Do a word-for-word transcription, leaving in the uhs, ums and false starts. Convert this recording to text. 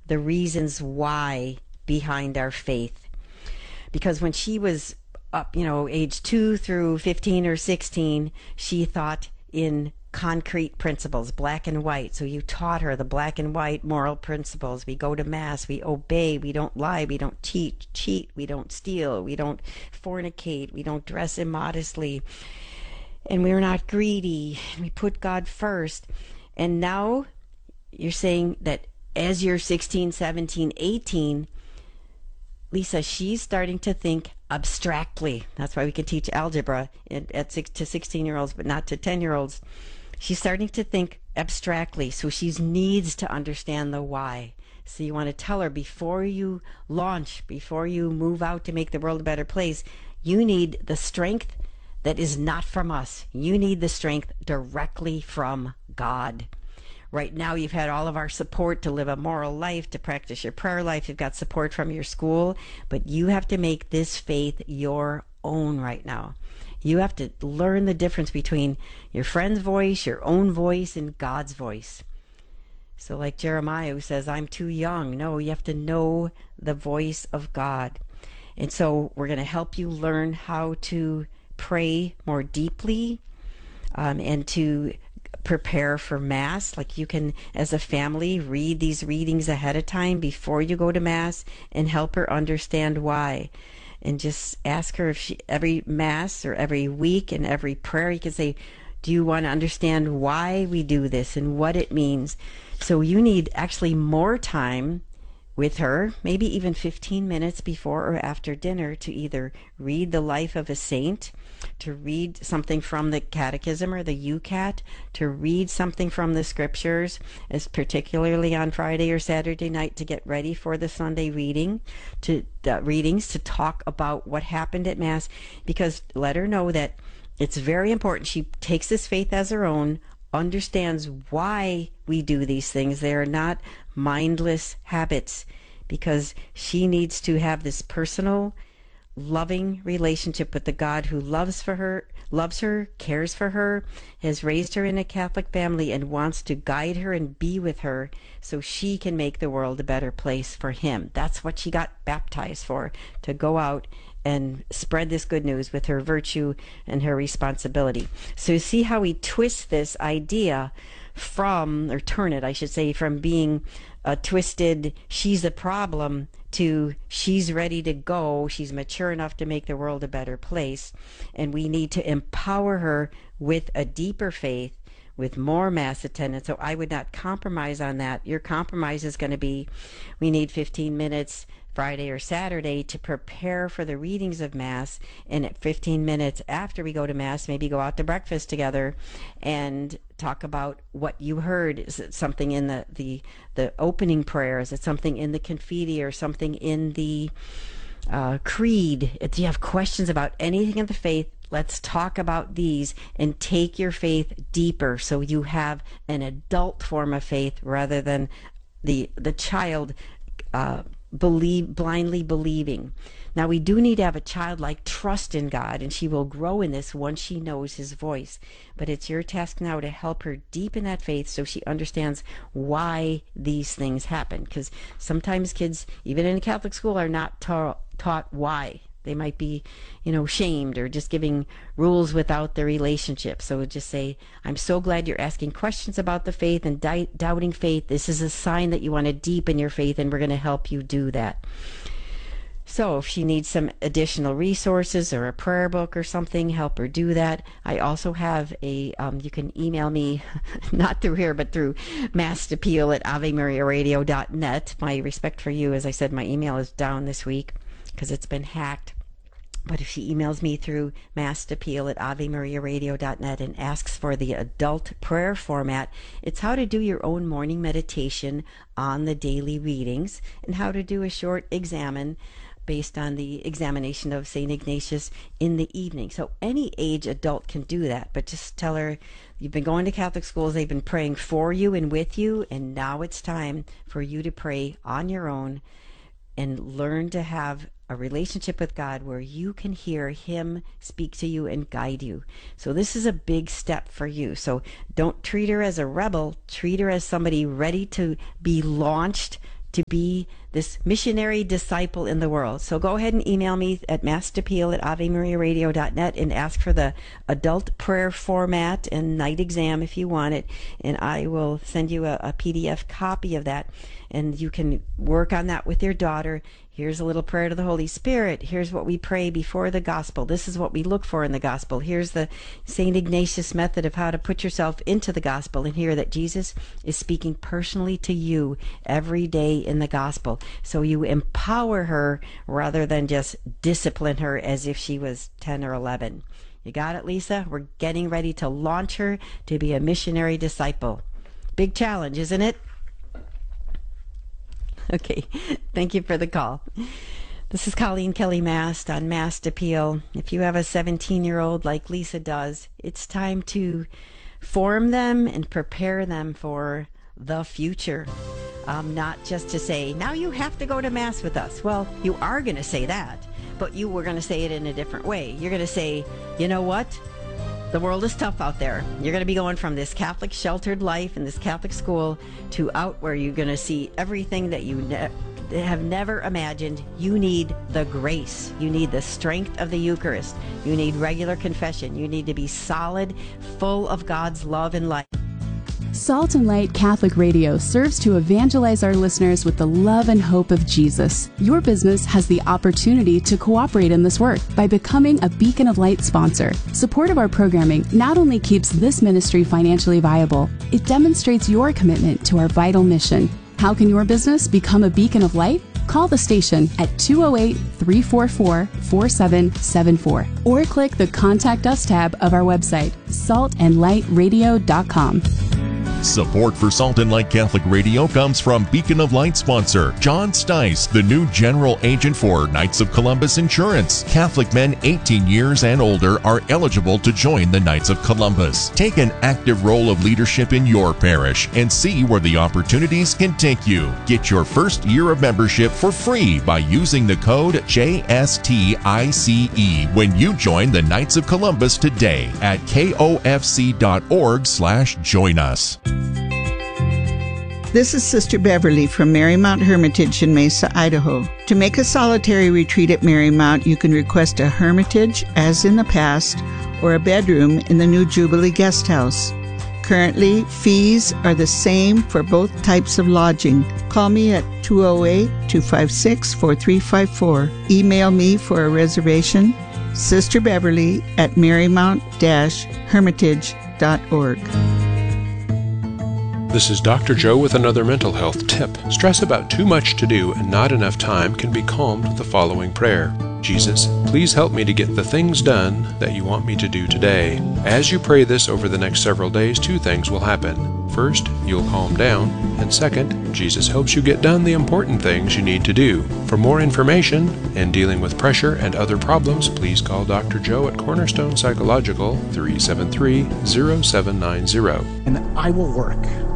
the reasons why behind our faith. Because when she was up, you know, age two through fifteen or sixteen, she thought in concrete principles, black and white. So you taught her the black and white moral principles. We go to mass, we obey, we don't lie, we don't cheat, cheat, we don't steal, we don't fornicate, we don't dress immodestly, and we're not greedy. We put God first. And now you're saying that as you're sixteen, seventeen, eighteen, Lisa, she's starting to think abstractly. That's why we can teach algebra at, at six to sixteen year olds, but not to ten year olds. She's starting to think abstractly, so she needs to understand the why. So you want to tell her, before you launch, before you move out to make the world a better place, you need the strength that is not from us. You need the strength directly from God. Right now, you've had all of our support to live a moral life, to practice your prayer life. You've got support from your school, but you have to make this faith your own right now. You have to learn the difference between your friend's voice, your own voice, and God's voice. So like Jeremiah, who says, I'm too young. No, you have to know the voice of God. And so we're going to help you learn how to pray more deeply, um, and to prepare for Mass. Like you can, as a family, read these readings ahead of time before you go to Mass and help her understand why. And just ask her if she, every Mass or every week and every prayer, you can say, do you want to understand why we do this and what it means? So you need actually more time with her, maybe even fifteen minutes before or after dinner, to either read the life of a saint, to read something from the Catechism or the U CAT, to read something from the Scriptures, as particularly on Friday or Saturday night to get ready for the Sunday reading, to uh, readings, to talk about what happened at Mass, because let her know that it's very important. She takes this faith as her own, understands why we do these things. They are not mindless habits, because she needs to have this personal, loving relationship with the God who loves for her, loves her, cares for her, has raised her in a Catholic family, and wants to guide her and be with her so she can make the world a better place for him. That's what she got baptized for, to go out and spread this good news with her virtue and her responsibility. So see how we twist this idea from, or turn it, I should say, from being a twisted, she's a problem, to she's ready to go, she's mature enough to make the world a better place, and we need to empower her with a deeper faith, with more Mass attendance. So I would not compromise on that. Your compromise is going to be, we need fifteen minutes Friday or Saturday to prepare for the readings of Mass, and at fifteen minutes after we go to Mass, maybe go out to breakfast together and talk about what you heard. Is it something in the, the, the opening prayer? Is it something in the Confiteor, or something in the uh, Creed? If you have questions about anything in the faith, let's talk about these and take your faith deeper, so you have an adult form of faith rather than the the child uh, believe blindly believing. Now, we do need to have a childlike trust in God, and she will grow in this once she knows his voice. But it's your task now to help her deepen that faith so she understands why these things happen. Because sometimes kids, even in a Catholic school, are not ta- taught why. They might be, you know, shamed or just giving rules without the relationship. So just say, I'm so glad you're asking questions about the faith and di- doubting faith. This is a sign that you want to deepen your faith, and we're going to help you do that. So if she needs some additional resources or a prayer book or something, help her do that. I also have a, um, you can email me, not through here, but through massappeal at ave maria radio dot net. My respect for you, as I said, my email is down this week because it's been hacked. But if she emails me through massappeal at ave maria radio dot net and asks for the adult prayer format, it's how to do your own morning meditation on the daily readings, and how to do a short examen based on the examination of Saint Ignatius in the evening. So any age adult can do that, but just tell her you've been going to Catholic schools, they've been praying for you and with you, and now it's time for you to pray on your own and learn to have a relationship with God where you can hear him speak to you and guide you. So this is a big step for you. So don't treat her as a rebel, treat her as somebody ready to be launched to be this missionary disciple in the world. So go ahead and email me at massappeal at ave maria radio dot net and ask for the adult prayer format and night exam if you want it, and I will send you a, a P D F copy of that, and you can work on that with your daughter. Here's a little prayer to the Holy Spirit. Here's what we pray before the gospel. This is what we look for in the gospel. Here's the Saint Ignatius method of how to put yourself into the gospel and hear that Jesus is speaking personally to you every day in the gospel. So you empower her rather than just discipline her as if she was ten or eleven. You got it, Lisa? We're getting ready to launch her to be a missionary disciple. Big challenge, isn't it? Okay, thank you for the call. This is Colleen Kelly Mast on Mast Appeal. If you have a seventeen-year-old like Lisa does, it's time to form them and prepare them for the future. Um, not just to say, now you have to go to Mass with us. Well, you are going to say that, but you were going to say it in a different way. You're going to say, you know what? The world is tough out there. You're going to be going from this Catholic sheltered life in this Catholic school to out where you're going to see everything that you ne- have never imagined. You need the grace. You need the strength of the Eucharist. You need regular confession. You need to be solid, full of God's love and light. Salt and Light Catholic Radio serves to evangelize our listeners with the love and hope of Jesus. Your business has the opportunity to cooperate in this work by becoming a Beacon of Light sponsor. Support of our programming not only keeps this ministry financially viable, it demonstrates your commitment to our vital mission. How can your business become a Beacon of Light? Call the station at two oh eight, three four four, four seven seven four or click the Contact Us tab of our website, salt and light radio dot com. Support for Salt and Light Catholic Radio comes from Beacon of Light sponsor John Stice, the new general agent for Knights of Columbus Insurance. Catholic men eighteen years and older are eligible to join the Knights of Columbus. Take an active role of leadership in your parish and see where the opportunities can take you. Get your first year of membership for free by using the code J S T I C E when you join the Knights of Columbus today at K O F C dot org slash join us. This is Sister Beverly from Marymount Hermitage in Mesa, Idaho. To make a solitary retreat at Marymount, you can request a hermitage, as in the past, or a bedroom in the new Jubilee Guest House. Currently, fees are the same for both types of lodging. Call me at two oh eight, two five six, four three five four. Email me for a reservation, Sister Beverly at marymount dash hermitage dot org. This is Doctor Joe with another mental health tip. Stress about too much to do and not enough time can be calmed with the following prayer. Jesus, please help me to get the things done that you want me to do today. As you pray this over the next several days, two things will happen. First, you'll calm down, and second, Jesus helps you get done the important things you need to do. For more information and dealing with pressure and other problems, please call Doctor Joe at Cornerstone Psychological, three seven three, zero seven nine zero. And I will work